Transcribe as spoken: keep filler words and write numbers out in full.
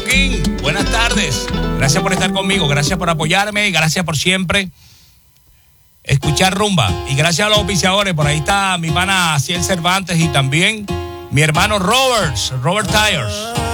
Joaquín. Buenas tardes. Gracias por estar conmigo, gracias por apoyarme y gracias por siempre escuchar Rumba. Y gracias a los auspiciadores. Por ahí está mi pana Ciel Cervantes y también mi hermano Roberts, Robert Tires.